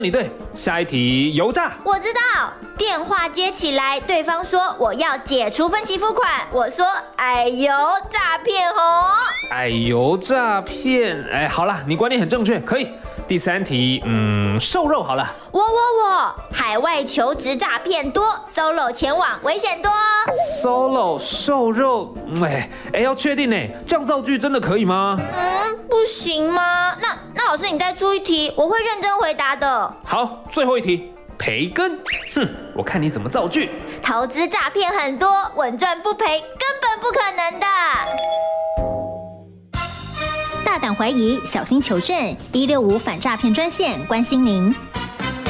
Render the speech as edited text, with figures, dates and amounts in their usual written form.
你对，下一题油炸。 我知道，电话接起来，对方说我要解除分期付款，我说哎呦诈骗哦。 哎呦诈骗，哎，好了，你观念很正确，可以。第三题，瘦肉好了。 我，海外求职诈骗多 ，solo 前往危险多。 solo 瘦肉，要确定呢，这样造句真的可以吗？ 不行吗？那老师你再出一题，我会认真回答的。 好，最后一题，培根。我看你怎么造句。 投资诈骗很多，稳赚不赔根本不可能的。 大胆怀疑，小心求证，165反诈骗专线关心您。